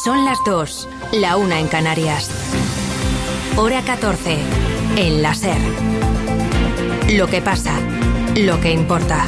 Son las 2, la 1 en Canarias. Hora 14, en la SER. Lo que pasa, lo que importa.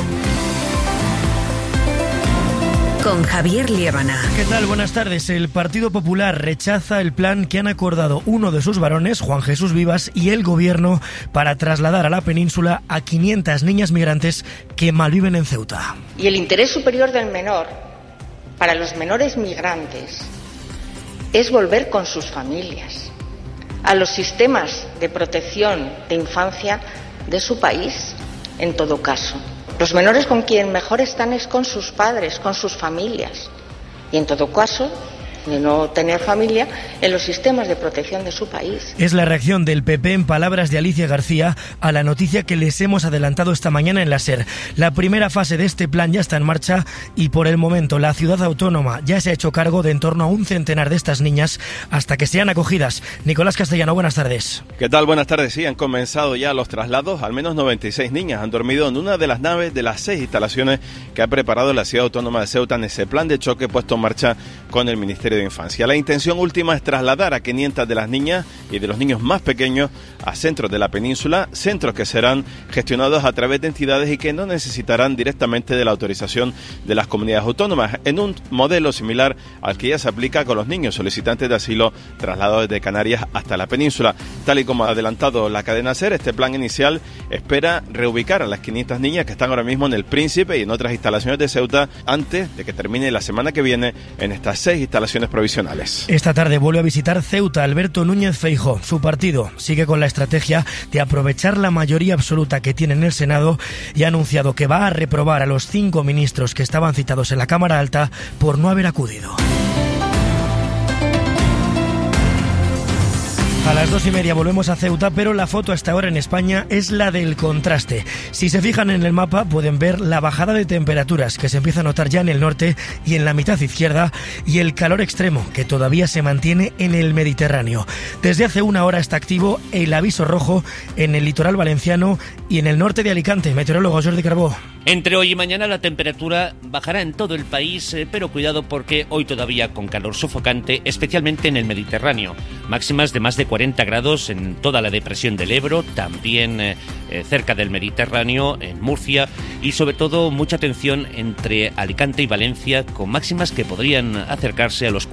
Con Javier Liébana. ¿Qué tal? Buenas tardes. El Partido Popular rechaza el plan que han acordado uno de sus varones, Juan Jesús Vivas, y el Gobierno para trasladar a la península a 500 niñas migrantes que malviven en Ceuta. Y el interés superior del menor, para los menores migrantes, es volver con sus familias a los sistemas de protección de infancia de su país, en todo caso. Los menores con quien mejor están es con sus padres, con sus familias. Y en todo caso, de no tener familia, en los sistemas de protección de su país. Es la reacción del PP, en palabras de Alicia García, a la noticia que les hemos adelantado esta mañana en la SER. La primera fase de este plan ya está en marcha y por el momento la ciudad autónoma ya se ha hecho cargo de en torno a un centenar de estas niñas hasta que sean acogidas. Nicolás Castellano, buenas tardes. ¿Qué tal? Buenas tardes. Sí, han comenzado ya los traslados. Al menos 96 niñas han dormido en una de las naves de las 6 instalaciones que ha preparado la ciudad autónoma de Ceuta en ese plan de choque puesto en marcha con el Ministerio de Infancia. La intención última es trasladar a 500 de las niñas y de los niños más pequeños a centros de la península, centros que serán gestionados a través de entidades y que no necesitarán directamente de la autorización de las comunidades autónomas, en un modelo similar al que ya se aplica con los niños solicitantes de asilo trasladados desde Canarias hasta la península. Tal y como ha adelantado la cadena SER, este plan inicial espera reubicar a las 500 niñas que están ahora mismo en el Príncipe y en otras instalaciones de Ceuta antes de que termine la semana que viene en estas 6 instalaciones provisionales. Esta tarde vuelve a visitar Ceuta Alberto Núñez Feijóo. Su partido sigue con la estrategia de aprovechar la mayoría absoluta que tiene en el Senado y ha anunciado que va a reprobar a los 5 ministros que estaban citados en la Cámara Alta por no haber acudido. A las 2:30 volvemos a Ceuta, pero la foto hasta ahora en España es la del contraste. Si se fijan en el mapa pueden ver la bajada de temperaturas que se empieza a notar ya en el norte y en la mitad izquierda y el calor extremo que todavía se mantiene en el Mediterráneo. Desde hace una hora está activo el aviso rojo en el litoral valenciano y en el norte de Alicante. Meteorólogo Jordi Carbó. Entre hoy y mañana la temperatura bajará en todo el país, pero cuidado porque hoy todavía con calor sofocante, especialmente en el Mediterráneo. Máximas de más de 40 grados en toda la depresión del Ebro, también cerca del Mediterráneo, en Murcia, y sobre todo mucha atención entre Alicante y Valencia, con máximas que podrían acercarse a los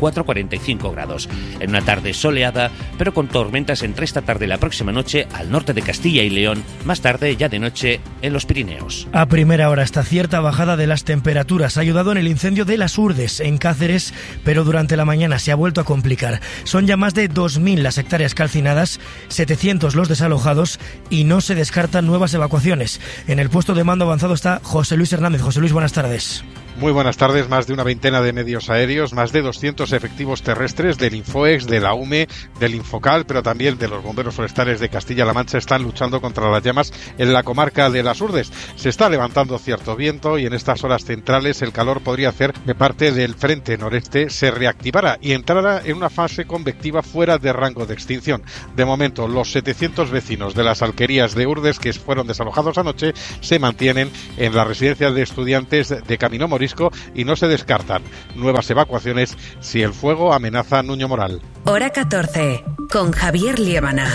44-45 grados. En una tarde soleada, pero con tormentas entre esta tarde y la próxima noche al norte de Castilla y León, más tarde ya de noche en los Pirineos. A primera hora esta cierta bajada de las temperaturas ha ayudado en el incendio de Las Urdes, en Cáceres, pero durante la mañana se ha vuelto a complicar. Son ya más de 2.000 las hectáreas calcinadas, 700 los desalojados y no se descartan nuevas evacuaciones. En el puesto de mando avanzado está José Luis Hernández. José Luis, buenas tardes. Muy buenas tardes. Más de una veintena de medios aéreos, más de 200 efectivos terrestres del Infoex, de la UME, del Infocal, pero también de los bomberos forestales de Castilla-La Mancha están luchando contra las llamas en la comarca de Las Urdes. Se está levantando cierto viento y en estas horas centrales el calor podría hacer que parte del frente noreste se reactivara y entrara en una fase convectiva fuera de rango de extinción. De momento, los 700 vecinos de las alquerías de Urdes que fueron desalojados anoche se mantienen en la residencia de estudiantes de Camino Morisco y no se descartan nuevas evacuaciones si el fuego amenaza a Nuño Moral. Hora 14, con Javier Liébana.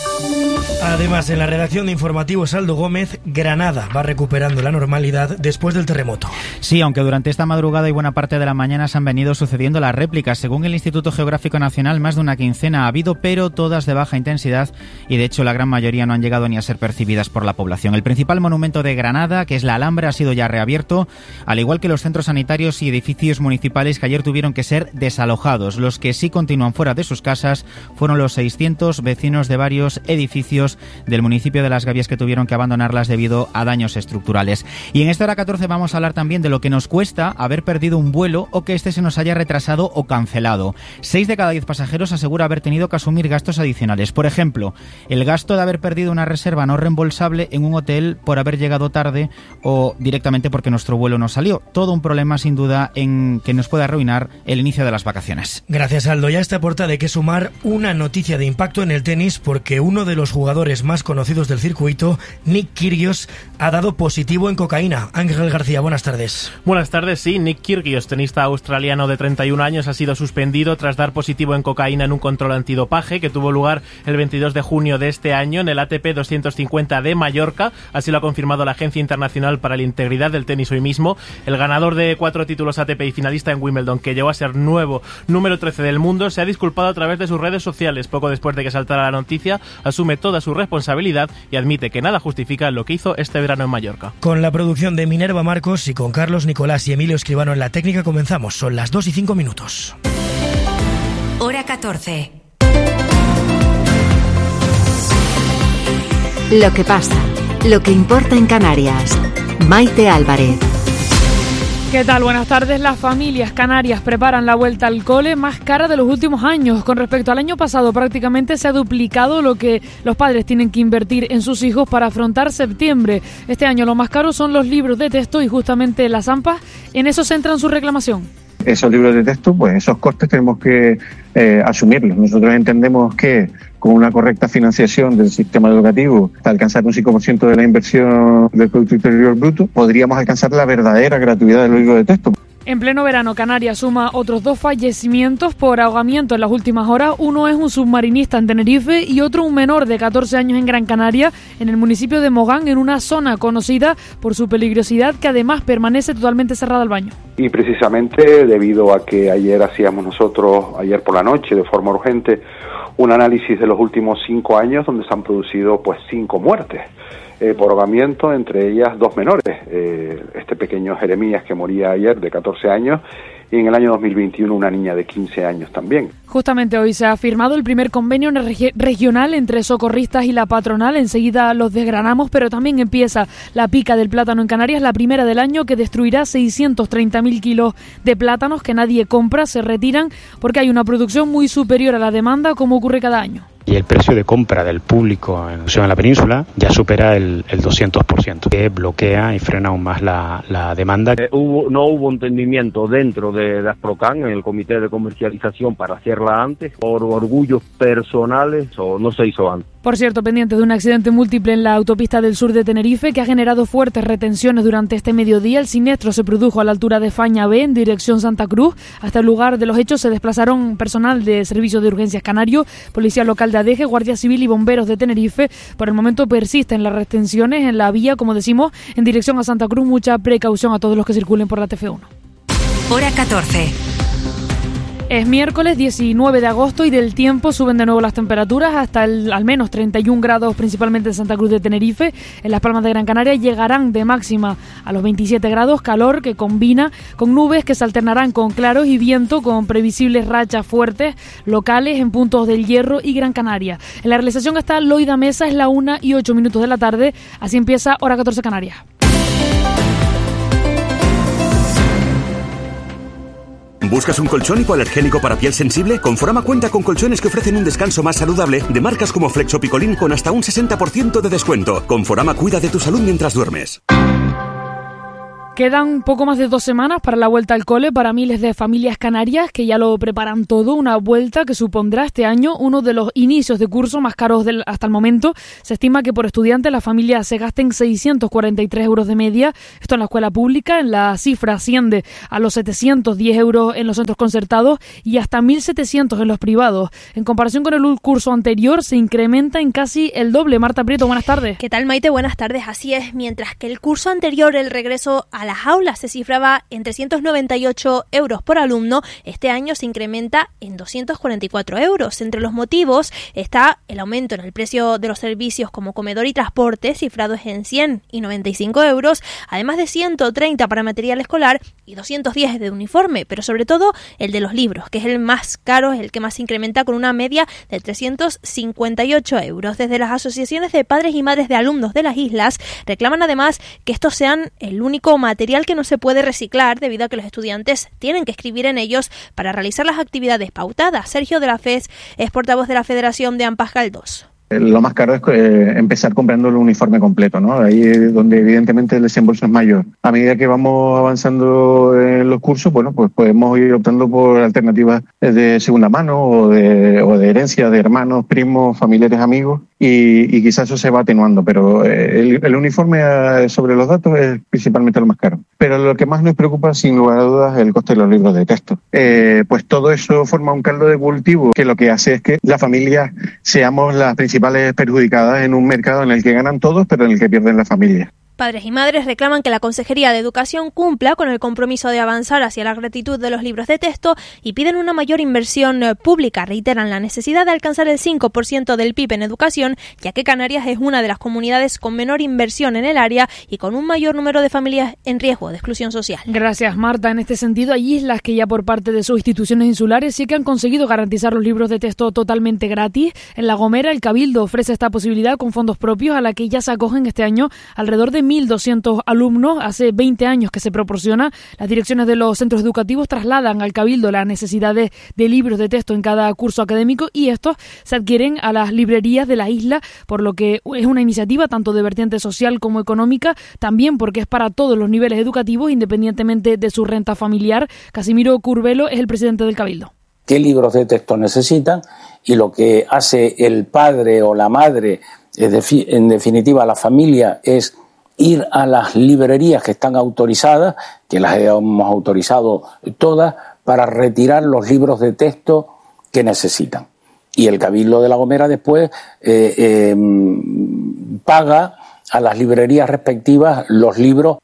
Además, en la redacción de informativos Aldo Gómez, Granada va recuperando la normalidad después del terremoto. Sí, aunque durante esta madrugada y buena parte de la mañana se han venido sucediendo las réplicas. Según el Instituto Geográfico Nacional, más de una quincena ha habido, pero todas de baja intensidad y de hecho la gran mayoría no han llegado ni a ser percibidas por la población. El principal monumento de Granada, que es la Alhambra, ha sido ya reabierto, al igual que los centros sanitarios y edificios municipales que ayer tuvieron que ser desalojados. Los que sí continúan fuera de sus casas fueron los 600 vecinos de varios edificios del municipio de Las Gavias que tuvieron que abandonarlas debido a daños estructurales. Y en esta hora 14 vamos a hablar también de lo que nos cuesta haber perdido un vuelo o que este se nos haya retrasado o cancelado. 6 de cada 10 pasajeros asegura haber tenido que asumir gastos adicionales. Por ejemplo, el gasto de haber perdido una reserva no reembolsable en un hotel por haber llegado tarde o directamente porque nuestro vuelo no salió. Todo un problema sin duda en que nos puede arruinar el inicio de las vacaciones. Gracias, Aldo. Ya está a puerta de que sumar una noticia de impacto en el tenis porque un uno de los jugadores más conocidos del circuito, Nick Kyrgios, ha dado positivo en cocaína. Ángel García, buenas tardes. Buenas tardes, sí. Nick Kyrgios, tenista australiano de 31 años, ha sido suspendido tras dar positivo en cocaína en un control antidopaje que tuvo lugar el 22 de junio de este año en el ATP 250 de Mallorca. Así lo ha confirmado la Agencia Internacional para la Integridad del Tenis hoy mismo. El ganador de 4 títulos ATP y finalista en Wimbledon, que llegó a ser nuevo número 13 del mundo, se ha disculpado a través de sus redes sociales. Poco después de que saltara la noticia, asume toda su responsabilidad y admite que nada justifica lo que hizo este verano en Mallorca. Con la producción de Minerva Marcos y con Carlos Nicolás y Emilio Escribano en la técnica comenzamos. Son las 2:05. Hora 14. Lo que pasa, lo que importa en Canarias. Maite Álvarez. ¿Qué tal? Buenas tardes. Las familias canarias preparan la vuelta al cole más cara de los últimos años. Con respecto al año pasado, prácticamente se ha duplicado lo que los padres tienen que invertir en sus hijos para afrontar septiembre. Este año lo más caro son los libros de texto y justamente las AMPA en eso centran su reclamación. Esos libros de texto, pues esos costes tenemos que asumirlos. Nosotros entendemos que con una correcta financiación del sistema educativo, hasta alcanzar un 5% de la inversión del Producto Interior Bruto, podríamos alcanzar la verdadera gratuidad de los libros de texto. En pleno verano, Canarias suma otros 2 fallecimientos por ahogamiento en las últimas horas. Uno es un submarinista en Tenerife y otro un menor de 14 años en Gran Canaria, en el municipio de Mogán, en una zona conocida por su peligrosidad, que además permanece totalmente cerrada al baño. Y precisamente debido a que ayer por la noche, de forma urgente, un análisis de los últimos 5 años donde se han producido 5 muertes por ahogamiento, entre ellas 2 menores. Este pequeño Jeremías que moría ayer de 14 años y en el año 2021 una niña de 15 años también. Justamente hoy se ha firmado el primer convenio regional entre socorristas y la patronal. Enseguida los desgranamos, pero también empieza la pica del plátano en Canarias, la primera del año, que destruirá 630.000 kilos de plátanos que nadie compra, se retiran porque hay una producción muy superior a la demanda, como ocurre cada año. Y el precio de compra del público en la península ya supera el 200%, que bloquea y frena aún más la demanda. No hubo entendimiento dentro de Asprocan, en el comité de comercialización, para hacerla antes. Por orgullos personales no se hizo antes. Por cierto, pendiente de un accidente múltiple en la autopista del sur de Tenerife que ha generado fuertes retenciones durante este mediodía. El siniestro se produjo a la altura de Faña B, en dirección Santa Cruz. Hasta el lugar de los hechos se desplazaron personal de Servicio de Urgencias Canario, Policía Local de Adeje, Guardia Civil y Bomberos de Tenerife. Por el momento persisten las retenciones en la vía, como decimos, en dirección a Santa Cruz. Mucha precaución a todos los que circulen por la TF1. Hora 14. Es miércoles 19 de agosto y del tiempo suben de nuevo las temperaturas hasta al menos 31 grados, principalmente en Santa Cruz de Tenerife. En Las Palmas de Gran Canaria llegarán de máxima a los 27 grados, calor que combina con nubes que se alternarán con claros y viento, con previsibles rachas fuertes locales en puntos del Hierro y Gran Canaria. En la realización está Loida Mesa, es la 1:08 de la tarde. Así empieza Hora 14 Canarias. ¿Buscas un colchón hipoalergénico para piel sensible? Conforama cuenta con colchones que ofrecen un descanso más saludable de marcas como Flexo Picolín con hasta un 60% de descuento. Conforama cuida de tu salud mientras duermes. Quedan poco más de 2 semanas para la vuelta al cole para miles de familias canarias que ya lo preparan todo. Una vuelta que supondrá este año uno de los inicios de curso más caros hasta el momento. Se estima que por estudiante las familias se gasten 643 euros de media. Esto en la escuela pública. En la cifra asciende a los 710 euros en los centros concertados y hasta 1.700 en los privados. En comparación con el curso anterior se incrementa en casi el doble. Marta Prieto, buenas tardes. ¿Qué tal, Maite? Buenas tardes. Así es, mientras que el curso anterior, el regreso a las aulas se cifraba en 398 euros por alumno, este año se incrementa en 244 euros. Entre los motivos está el aumento en el precio de los servicios como comedor y transporte, cifrados en 100 y 95 euros, además de 130 para material escolar y 210 de uniforme, pero sobre todo el de los libros, que es el más caro, es el que más se incrementa con una media de 358 euros. Desde las asociaciones de padres y madres de alumnos de las islas reclaman además que estos sean el único material que no se puede reciclar debido a que los estudiantes tienen que escribir en ellos para realizar las actividades pautadas. Sergio de la FES es portavoz de la Federación de AMPAS Galdós. Lo más caro es empezar comprando el uniforme completo, ¿no? Ahí es donde evidentemente el desembolso es mayor. A medida que vamos avanzando en los cursos, bueno, pues podemos ir optando por alternativas de segunda mano o de herencia de hermanos, primos, familiares, amigos. y quizás eso se va atenuando, pero el uniforme sobre los datos es principalmente lo más caro. Pero lo que más nos preocupa, sin lugar a dudas, es el coste de los libros de texto. Pues todo eso forma un caldo de cultivo que lo que hace es que las familias seamos las principales perjudicadas en un mercado en el que ganan todos, pero en el que pierden las familias. Padres y madres reclaman que la Consejería de Educación cumpla con el compromiso de avanzar hacia la gratuidad de los libros de texto y piden una mayor inversión pública. Reiteran la necesidad de alcanzar el 5% del PIB en educación, ya que Canarias es una de las comunidades con menor inversión en el área y con un mayor número de familias en riesgo de exclusión social. Gracias, Marta. En este sentido, hay islas que ya por parte de sus instituciones insulares sí que han conseguido garantizar los libros de texto totalmente gratis. En La Gomera, el Cabildo ofrece esta posibilidad con fondos propios, a la que ya se acogen este año alrededor de 1.200 alumnos. Hace 20 años que se proporciona. Las direcciones de los centros educativos trasladan al Cabildo las necesidades de libros de texto en cada curso académico y estos se adquieren a las librerías de la isla, por lo que es una iniciativa tanto de vertiente social como económica, también porque es para todos los niveles educativos, independientemente de su renta familiar. Casimiro Curbelo es el presidente del Cabildo. ¿Qué libros de texto necesitan? Y lo que hace el padre o la madre, en definitiva la familia, es ir a las librerías que están autorizadas, que las hemos autorizado todas, para retirar los libros de texto que necesitan. Y el Cabildo de La Gomera después paga a las librerías respectivas los libros.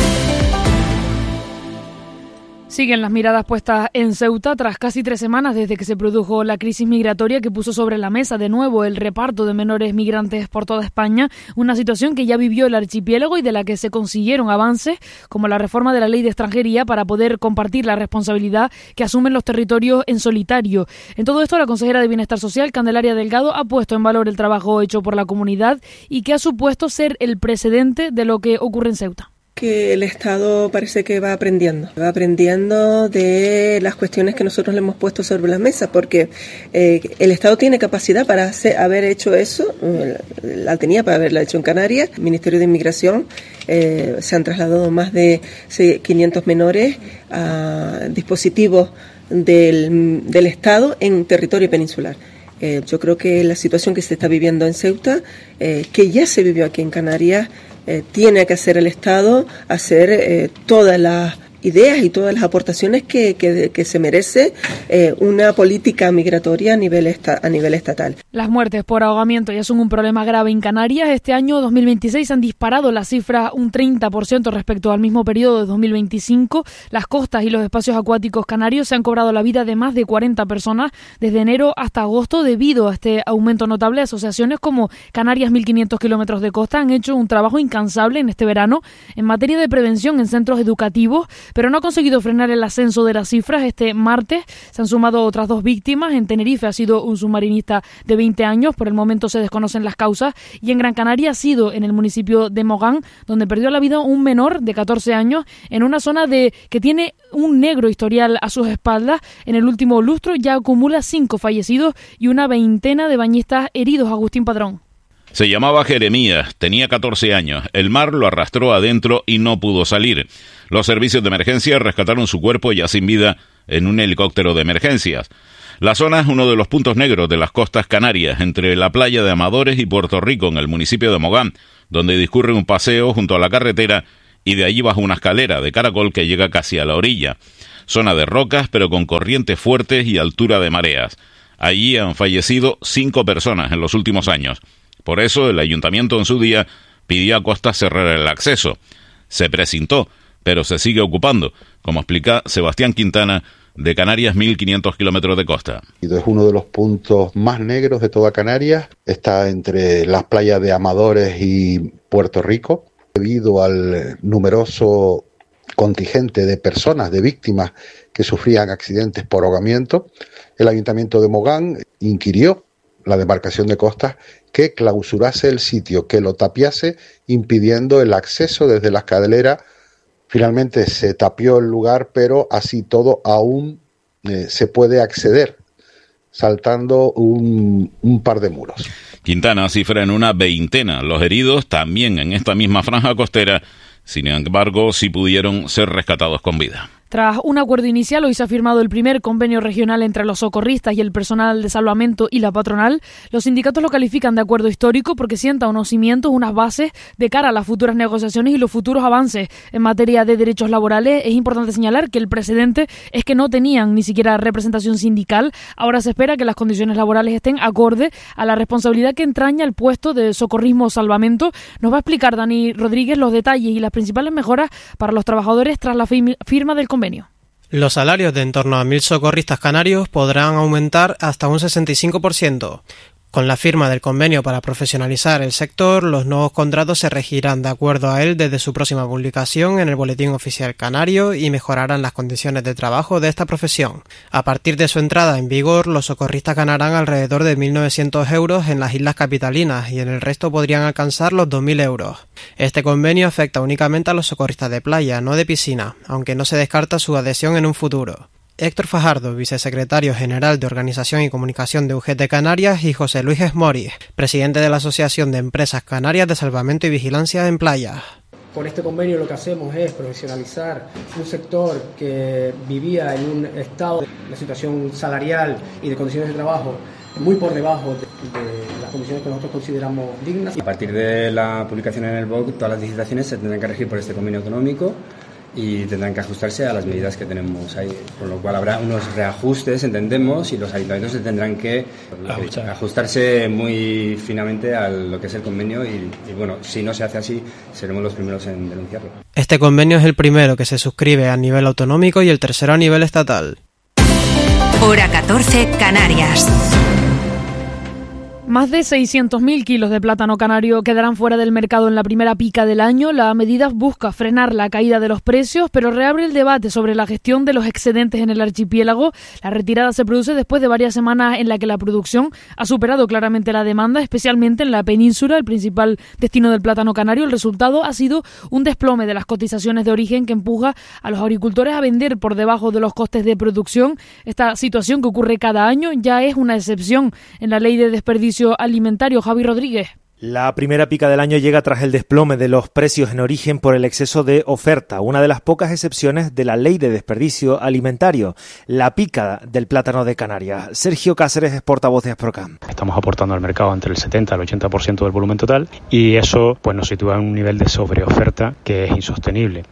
Siguen las miradas puestas en Ceuta tras casi 3 semanas desde que se produjo la crisis migratoria que puso sobre la mesa de nuevo el reparto de menores migrantes por toda España, una situación que ya vivió el archipiélago y de la que se consiguieron avances como la reforma de la ley de extranjería para poder compartir la responsabilidad que asumen los territorios en solitario. En todo esto, la consejera de Bienestar Social, Candelaria Delgado, ha puesto en valor el trabajo hecho por la comunidad y que ha supuesto ser el precedente de lo que ocurre en Ceuta. Que el Estado parece que va aprendiendo de las cuestiones que nosotros le hemos puesto sobre la mesa, porque el Estado tiene capacidad para haber hecho eso, la tenía para haberla hecho en Canarias. El Ministerio de Inmigración se han trasladado más de 500 menores a dispositivos del Estado en territorio peninsular. Yo creo que la situación que se está viviendo en Ceuta, que ya se vivió aquí en Canarias, tiene que hacer el Estado, hacer todas las ideas y todas las aportaciones que se merece una política migratoria a nivel estatal. Las muertes por ahogamiento ya son un problema grave en Canarias. Este año 2026 han disparado las cifras un 30% respecto al mismo periodo de 2025. Las costas y los espacios acuáticos canarios se han cobrado la vida de más de 40 personas desde enero hasta agosto. Debido a este aumento notable, asociaciones como Canarias 1500 kilómetros de costa han hecho un trabajo incansable en este verano en materia de prevención en centros educativos, pero no ha conseguido frenar el ascenso de las cifras. Este martes se han sumado otras 2 víctimas. En Tenerife ha sido un submarinista de 20 años, por el momento se desconocen las causas, y en Gran Canaria ha sido en el municipio de Mogán, donde perdió la vida un menor de 14 años en una zona que tiene un negro historial a sus espaldas. En el último lustro ya acumula 5 fallecidos y una veintena de bañistas heridos. Agustín Padrón. Se llamaba Jeremías, tenía 14 años. El mar lo arrastró adentro y no pudo salir. Los servicios de emergencia rescataron su cuerpo ya sin vida en un helicóptero de emergencias. La zona es uno de los puntos negros de las costas canarias, entre la playa de Amadores y Puerto Rico, en el municipio de Mogán, donde discurre un paseo junto a la carretera y de allí baja una escalera de caracol que llega casi a la orilla. Zona de rocas, pero con corrientes fuertes y altura de mareas. Allí han fallecido 5 personas en los últimos años. Por eso el ayuntamiento en su día pidió a Costa cerrar el acceso. Se precintó, pero se sigue ocupando, como explica Sebastián Quintana, de Canarias 1500 kilómetros de costa. Es uno de los puntos más negros de toda Canarias. Está entre las playas de Amadores y Puerto Rico. Debido al numeroso contingente de personas, de víctimas que sufrían accidentes por ahogamiento, el ayuntamiento de Mogán inquirió la demarcación de costas que clausurase el sitio, que lo tapiase, impidiendo el acceso desde la escalera. Finalmente se tapió el lugar, pero así todo aún se puede acceder saltando un par de muros. Quintana cifra en una veintena los heridos también en esta misma franja costera. Sin embargo, sí pudieron ser rescatados con vida. Tras un acuerdo inicial, hoy se ha firmado el primer convenio regional entre los socorristas y el personal de salvamento y la patronal. Los sindicatos lo califican de acuerdo histórico porque sienta unos cimientos, unas bases de cara a las futuras negociaciones y los futuros avances en materia de derechos laborales. Es importante señalar que el precedente es que no tenían ni siquiera representación sindical. Ahora se espera que las condiciones laborales estén acorde a la responsabilidad que entraña el puesto de socorrismo-salvamento. Nos va a explicar Dani Rodríguez los detalles y las principales mejoras para los trabajadores tras la firma del convenio. Los salarios de en torno a 1.000 socorristas canarios podrán aumentar hasta un 65%. Con la firma del convenio para profesionalizar el sector, los nuevos contratos se regirán de acuerdo a él desde su próxima publicación en el Boletín Oficial Canario y mejorarán las condiciones de trabajo de esta profesión. A partir de su entrada en vigor, los socorristas ganarán alrededor de 1.900 euros en las islas capitalinas y en el resto podrían alcanzar los 2.000 euros. Este convenio afecta únicamente a los socorristas de playa, no de piscina, aunque no se descarta su adhesión en un futuro. Héctor Fajardo, vicesecretario general de Organización y Comunicación de UGT Canarias, y José Luis Esmori, presidente de la Asociación de Empresas Canarias de Salvamento y Vigilancia en Playas. Con este convenio lo que hacemos es profesionalizar un sector que vivía en un estado de una situación salarial y de condiciones de trabajo muy por debajo de las condiciones que nosotros consideramos dignas. A partir de la publicación en el BOC, todas las licitaciones se tendrán que regir por este convenio autonómico y tendrán que ajustarse a las medidas que tenemos ahí, con lo cual habrá unos reajustes, entendemos, y los ayuntamientos tendrán que ajustarse muy finamente a lo que es el convenio y bueno, si no se hace así, seremos los primeros en denunciarlo. Este convenio es el primero que se suscribe a nivel autonómico y el tercero a nivel estatal. Hora 14, Canarias. Más de 600.000 kilos de plátano canario quedarán fuera del mercado en la primera pica del año. La medida busca frenar la caída de los precios, pero reabre el debate sobre la gestión de los excedentes en el archipiélago. La retirada se produce después de varias semanas en la que la producción ha superado claramente la demanda, especialmente en la península, el principal destino del plátano canario. El resultado ha sido un desplome de las cotizaciones de origen que empuja a los agricultores a vender por debajo de los costes de producción. Esta situación, que ocurre cada año, ya es una excepción en la ley de desperdicio alimentario. Javi Rodríguez. La primera pica del año llega tras el desplome de los precios en origen por el exceso de oferta, una de las pocas excepciones de la ley de desperdicio alimentario, la pica del plátano de Canarias. Sergio Cáceres es portavoz de Asprocam. Estamos aportando al mercado entre el 70 al 80% del volumen total y eso pues nos sitúa en un nivel de sobreoferta que es insostenible.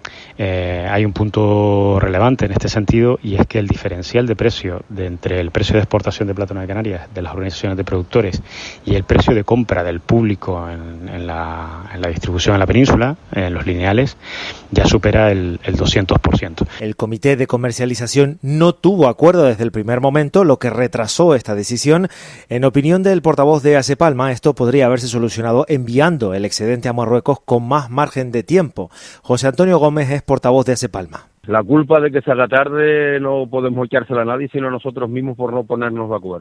Hay un punto relevante en este sentido y es que el diferencial de precio entre el precio de exportación de plátano de Canarias de las organizaciones de productores y el precio de compra del público en la distribución en la península, en los lineales, ya supera el 200%. El Comité de Comercialización no tuvo acuerdo desde el primer momento, lo que retrasó esta decisión. En opinión del portavoz de Asepalma, esto podría haberse solucionado enviando el excedente a Marruecos con más margen de tiempo. José Antonio Gómez es portavoz de Asepalma. La culpa de que se haga tarde no podemos echársela a nadie, sino a nosotros mismos por no ponernos de acuerdo.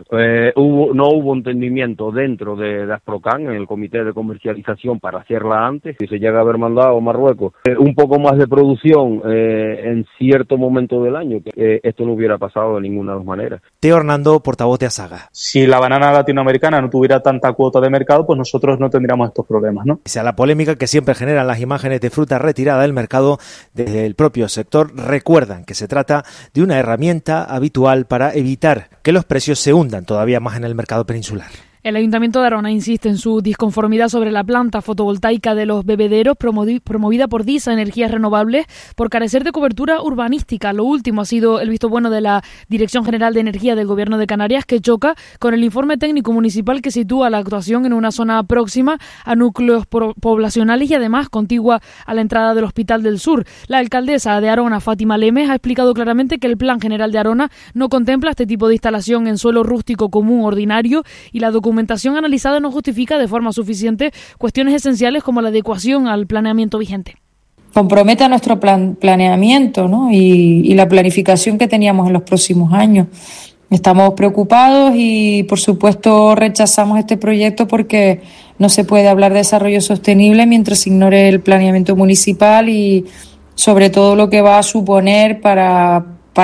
No hubo entendimiento dentro de Asprocan, en el comité de comercialización, para hacerla antes. Si se llega a haber mandado a Marruecos un poco más de producción en cierto momento del año, esto no hubiera pasado de ninguna de las maneras. Teo Hernando, portavoz de Asaga. Si la banana latinoamericana no tuviera tanta cuota de mercado, pues nosotros no tendríamos estos problemas, ¿no? Pese a la polémica que siempre generan las imágenes de fruta retirada del mercado, desde el propio sector recuerdan que se trata de una herramienta habitual para evitar que los precios se hundan todavía más en el mercado peninsular. El Ayuntamiento de Arona insiste en su disconformidad sobre la planta fotovoltaica de los bebederos promovida por DISA Energías Renovables por carecer de cobertura urbanística. Lo último ha sido el visto bueno de la Dirección General de Energía del Gobierno de Canarias, que choca con el informe técnico municipal que sitúa la actuación en una zona próxima a núcleos poblacionales y además contigua a la entrada del Hospital del Sur. La alcaldesa de Arona, Fátima Lemes, ha explicado claramente que el Plan General de Arona no contempla este tipo de instalación en suelo rústico común ordinario y la documentación analizada no justifica de forma suficiente cuestiones esenciales como la adecuación al planeamiento vigente. Compromete nuestro planeamiento, ¿no? y la planificación que teníamos en los próximos años. Estamos preocupados y, por supuesto, rechazamos este proyecto porque no se puede hablar de desarrollo sostenible mientras se ignore el planeamiento municipal y, sobre todo, lo que va a suponer para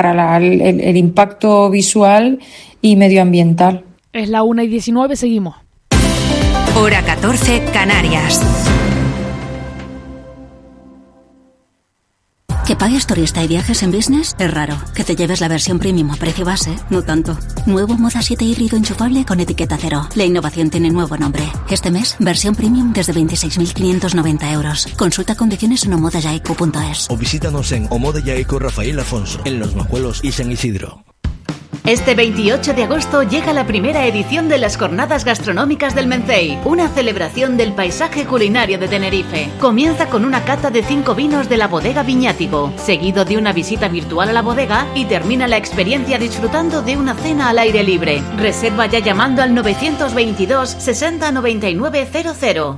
el impacto visual y medioambiental. Es la 1:19, seguimos. Hora 14, Canarias. Que pagues turista y viajes en business es raro. Que te lleves la versión premium a precio base, no tanto. Nuevo Moda 7 híbrido enchufable con etiqueta cero. La innovación tiene nuevo nombre. Este mes, versión premium desde 26.590 euros. Consulta condiciones en omodayaico.es. O visítanos en Omoda Yaico Rafael Afonso, en Los Majuelos y San Isidro. Este 28 de agosto llega la primera edición de las Jornadas Gastronómicas del Mencey, una celebración del paisaje culinario de Tenerife. Comienza con una cata de 5 vinos de la bodega Viñátigo, seguido de una visita virtual a la bodega y termina la experiencia disfrutando de una cena al aire libre. Reserva ya llamando al 922 60 99 00.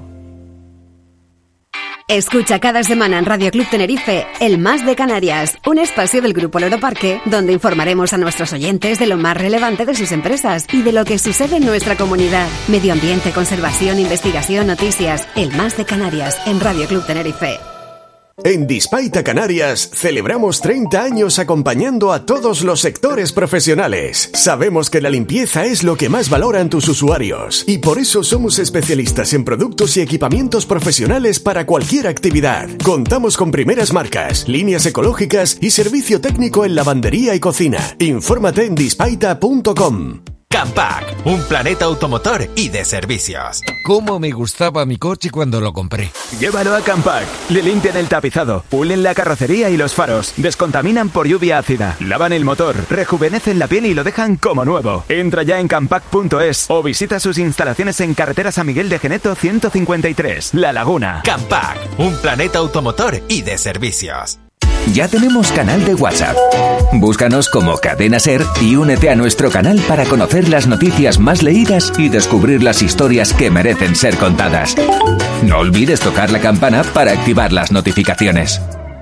Escucha cada semana en Radio Club Tenerife El Más de Canarias, un espacio del Grupo Loro Parque donde informaremos a nuestros oyentes de lo más relevante de sus empresas y de lo que sucede en nuestra comunidad. Medio ambiente, conservación, investigación, noticias. El Más de Canarias en Radio Club Tenerife. En Dispaita Canarias celebramos 30 años acompañando a todos los sectores profesionales. Sabemos que la limpieza es lo que más valoran tus usuarios y por eso somos especialistas en productos y equipamientos profesionales para cualquier actividad. Contamos con primeras marcas, líneas ecológicas y servicio técnico en lavandería y cocina. Infórmate en dispaita.com. Campac, un planeta automotor y de servicios. Cómo me gustaba mi coche cuando lo compré. Llévalo a Campac. Le limpian el tapizado, pulen la carrocería y los faros, descontaminan por lluvia ácida, lavan el motor, rejuvenecen la piel y lo dejan como nuevo. Entra ya en campac.es o visita sus instalaciones en carretera San Miguel de Geneto 153, La Laguna. Campac, un planeta automotor y de servicios. Ya tenemos canal de WhatsApp. Búscanos como Cadena Ser y únete a nuestro canal para conocer las noticias más leídas y descubrir las historias que merecen ser contadas. No olvides tocar la campana para activar las notificaciones.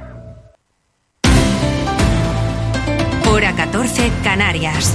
Hora 14, Canarias.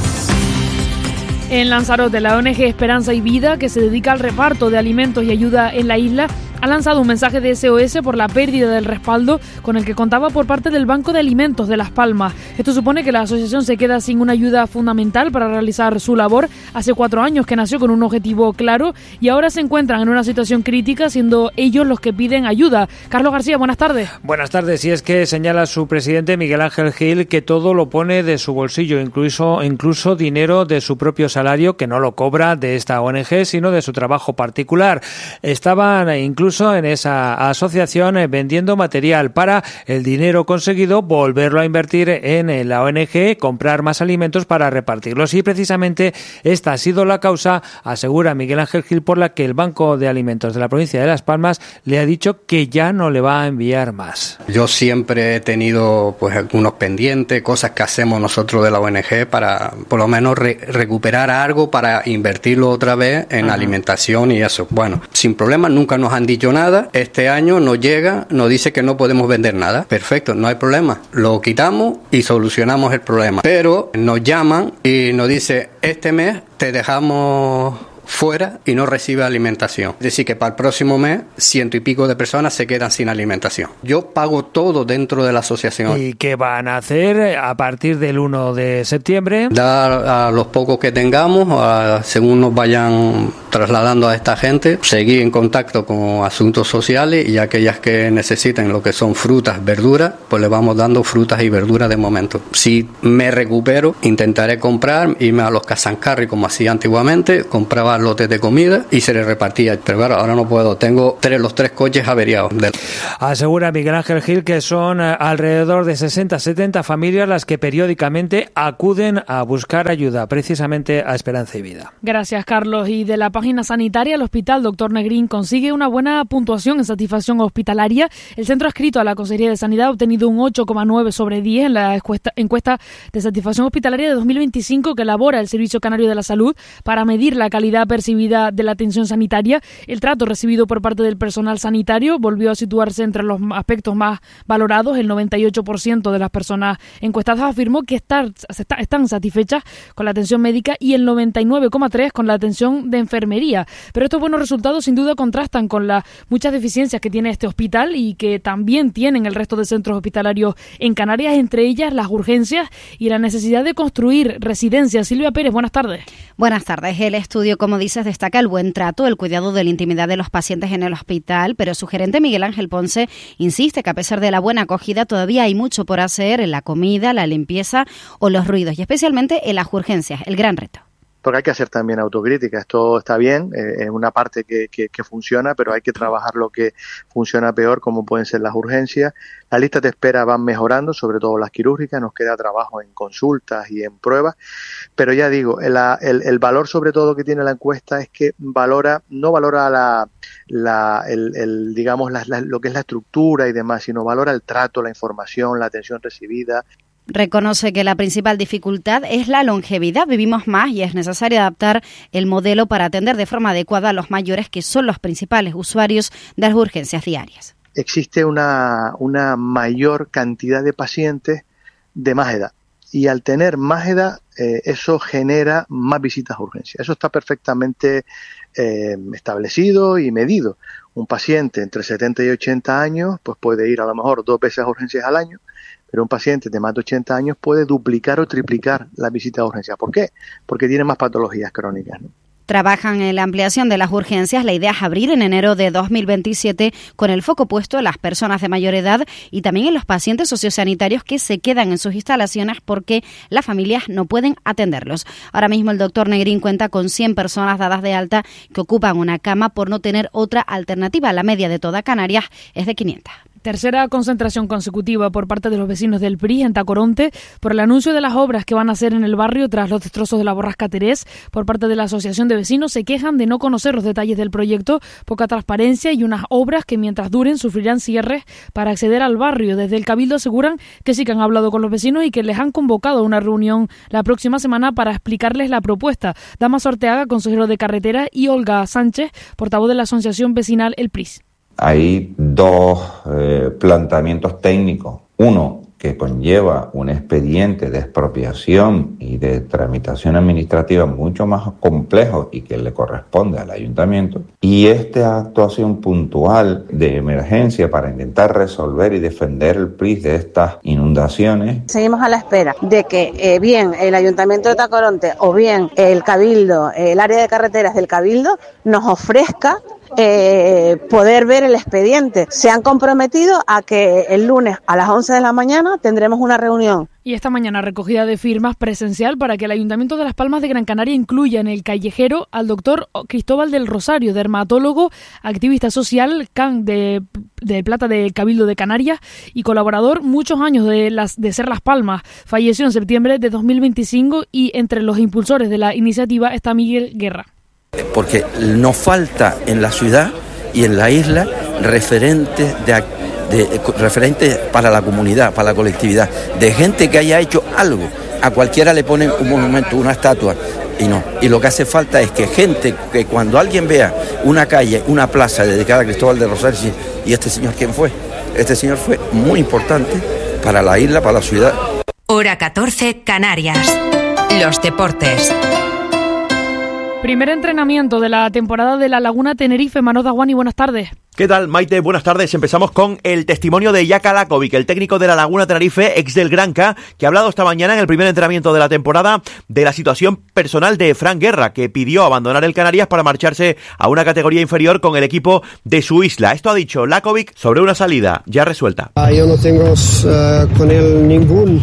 En Lanzarote, la ONG Esperanza y Vida, que se dedica al reparto de alimentos y ayuda en la isla, ha lanzado un mensaje de SOS por la pérdida del respaldo con el que contaba por parte del Banco de Alimentos de Las Palmas. Esto supone que la asociación se queda sin una ayuda fundamental para realizar su labor. Hace 4 años que nació con un objetivo claro y ahora se encuentran en una situación crítica, siendo ellos los que piden ayuda. Carlos García, buenas tardes. Buenas tardes. Y es que señala su presidente Miguel Ángel Gil que todo lo pone de su bolsillo, incluso dinero de su propio salario, que no lo cobra de esta ONG, sino de su trabajo particular. Estaban incluso en esa asociación vendiendo material para el dinero conseguido volverlo a invertir en la ONG, comprar más alimentos para repartirlos. Y precisamente esta ha sido la causa, asegura Miguel Ángel Gil, por la que el Banco de Alimentos de la provincia de Las Palmas le ha dicho que ya no le va a enviar más. Yo siempre he tenido pues algunos pendientes, cosas que hacemos nosotros de la ONG para por lo menos recuperar algo para invertirlo otra vez en alimentación y eso. Bueno, sin problemas, nunca nos han dicho nada. Este año nos llega, nos dice que no podemos vender nada. Perfecto, no hay problema. Lo quitamos y solucionamos el problema. Pero nos llaman y nos dice, este mes te dejamos fuera y no recibe alimentación. Es decir, que para el próximo mes 100 y pico de personas se quedan sin alimentación. Yo pago todo dentro de la asociación. ¿Y qué van a hacer a partir del 1 de septiembre? Dar a los pocos que tengamos, según nos vayan trasladando a esta gente, seguir en contacto con asuntos sociales y aquellas que necesiten lo que son frutas, verduras, pues le vamos dando frutas y verduras de momento. Si me recupero, intentaré comprar, irme a los Casancarri como hacía antiguamente, compraba lotes de comida y se les repartía, pero claro, ahora no puedo, tengo los tres coches averiados. Asegura Miguel Ángel Gil que son alrededor de 60-70 familias las que periódicamente acuden a buscar ayuda, precisamente a Esperanza y Vida. Gracias, Carlos. Y de la página sanitaria, el Hospital Dr. Negrín consigue una buena puntuación en satisfacción hospitalaria. El centro adscrito a la Consejería de Sanidad ha obtenido un 8,9 sobre 10 en la encuesta de satisfacción hospitalaria de 2025 que elabora el Servicio Canario de la Salud para medir la calidad percibida de la atención sanitaria. El trato recibido por parte del personal sanitario volvió a situarse entre los aspectos más valorados. El 98% de las personas encuestadas afirmó que están satisfechas con la atención médica y el 99,3% con la atención de enfermería enfermería. Pero estos buenos resultados sin duda contrastan con las muchas deficiencias que tiene este hospital y que también tienen el resto de centros hospitalarios en Canarias, entre ellas las urgencias y la necesidad de construir residencias. Silvia Pérez, buenas tardes. Buenas tardes. El estudio, como dices, destaca el buen trato, el cuidado de la intimidad de los pacientes en el hospital, pero su gerente Miguel Ángel Ponce insiste que a pesar de la buena acogida todavía hay mucho por hacer en la comida, la limpieza o los ruidos, y especialmente en las urgencias, el gran reto. Porque hay que hacer también autocrítica. Esto está bien, es una parte que funciona, pero hay que trabajar lo que funciona peor, como pueden ser las urgencias. Las listas de espera van mejorando, sobre todo las quirúrgicas, nos queda trabajo en consultas y en pruebas, pero ya digo, el valor sobre todo que tiene la encuesta es que no valora lo que es la estructura y demás, sino valora el trato, la información, la atención recibida. Reconoce que la principal dificultad es la longevidad. Vivimos más y es necesario adaptar el modelo para atender de forma adecuada a los mayores, que son los principales usuarios de las urgencias diarias. Existe una mayor cantidad de pacientes de más edad. Y al tener más edad, eso genera más visitas a urgencias. Eso está perfectamente establecido y medido. Un paciente entre 70 y 80 años pues puede ir a lo mejor 2 veces a urgencias al año, pero un paciente de más de 80 años puede duplicar o triplicar la visita a urgencias. ¿Por qué? Porque tiene más patologías crónicas, ¿no? Trabajan en la ampliación de las urgencias. La idea es abrir en enero de 2027 con el foco puesto en las personas de mayor edad y también en los pacientes sociosanitarios que se quedan en sus instalaciones porque las familias no pueden atenderlos. Ahora mismo el doctor Negrín cuenta con 100 personas dadas de alta que ocupan una cama por no tener otra alternativa. La media de toda Canarias es de 500. Tercera concentración consecutiva por parte de los vecinos del PRI en Tacoronte por el anuncio de las obras que van a hacer en el barrio tras los destrozos de la borrasca Terés. Por parte de la Asociación de Vecinos se quejan de no conocer los detalles del proyecto, poca transparencia y unas obras que mientras duren sufrirán cierres para acceder al barrio. Desde el Cabildo aseguran que sí que han hablado con los vecinos y que les han convocado a una reunión la próxima semana para explicarles la propuesta. Damas Orteaga, consejero de Carretera, y Olga Sánchez, portavoz de la Asociación Vecinal El PRIS. Hay dos planteamientos técnicos. Uno, que conlleva un expediente de expropiación y de tramitación administrativa mucho más complejo y que le corresponde al ayuntamiento. Y esta actuación puntual de emergencia para intentar resolver y defender el PRIS de estas inundaciones. Seguimos a la espera de que bien el Ayuntamiento de Tacoronte o bien el Cabildo, el área de carreteras del Cabildo, nos ofrezca poder ver el expediente. Se han comprometido a que el lunes a las 11 de la mañana tendremos una reunión. Y esta mañana recogida de firmas presencial para que el Ayuntamiento de Las Palmas de Gran Canaria incluya en el callejero al doctor Cristóbal del Rosario, dermatólogo, activista social, can de plata del Cabildo de Canarias y colaborador muchos años de Ser Las Palmas. Falleció en septiembre de 2025 y entre los impulsores de la iniciativa está Miguel Guerra. Porque nos falta en la ciudad y en la isla referentes para la comunidad, para la colectividad, de gente que haya hecho algo. A cualquiera le ponen un monumento, una estatua, y no. Y lo que hace falta es que gente, que cuando alguien vea una calle, una plaza dedicada a Cristóbal de Rosario, ¿y este señor quién fue? Este señor fue muy importante para la isla, para la ciudad. Hora 14, Canarias. Los deportes. Primer entrenamiento de la temporada de La Laguna Tenerife. Manolo Daguani, buenas tardes. ¿Qué tal, Maite? Buenas tardes. Empezamos con el testimonio de Jaka Lakovic, el técnico de La Laguna Tenerife, ex del Granca, que ha hablado esta mañana en el primer entrenamiento de la temporada de la situación personal de Fran Guerra, que pidió abandonar el Canarias para marcharse a una categoría inferior con el equipo de su isla. Esto ha dicho Lakovic sobre una salida ya resuelta. Yo no tengo con él ningún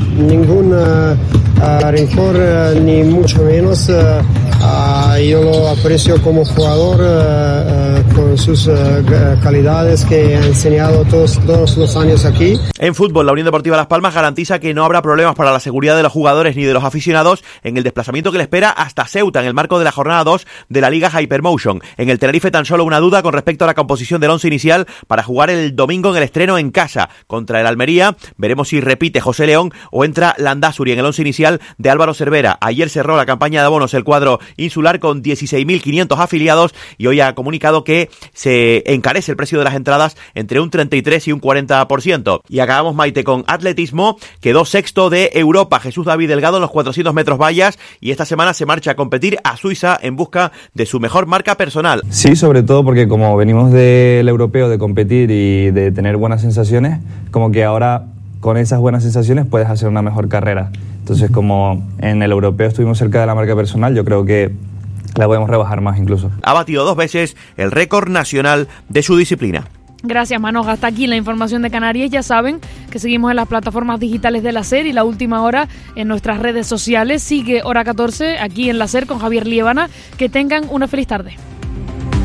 rencor, ni mucho menos. Yo lo aprecio como jugador con sus calidades que ha enseñado todos los años aquí. En fútbol, la Unión Deportiva Las Palmas garantiza que no habrá problemas para la seguridad de los jugadores ni de los aficionados en el desplazamiento que le espera hasta Ceuta en el marco de la jornada 2 de la Liga Hypermotion. En el Tenerife tan solo una duda con respecto a la composición del once inicial para jugar el domingo en el estreno en casa contra el Almería. Veremos si repite José León o entra Landázuri en el once inicial de Álvaro Cervera. Ayer cerró la campaña de abonos el cuadro insular con 16.500 afiliados y hoy ha comunicado que se encarece el precio de las entradas entre un 33 y un 40%. Y acabamos, Maite, con atletismo. Quedó sexto de Europa Jesús David Delgado en los 400 metros vallas y esta semana se marcha a competir a Suiza en busca de su mejor marca personal. Sí, sobre todo porque como venimos del europeo de competir y de tener buenas sensaciones, como que ahora con esas buenas sensaciones puedes hacer una mejor carrera. Entonces, como en el europeo estuvimos cerca de la marca personal, yo creo que la podemos rebajar más incluso. Ha batido 2 veces el récord nacional de su disciplina. Gracias, Manoja. Hasta aquí la información de Canarias. Ya saben que seguimos en las plataformas digitales de la SER y La Última Hora en nuestras redes sociales. Sigue Hora 14 aquí en la SER con Javier Liébana. Que tengan una feliz tarde.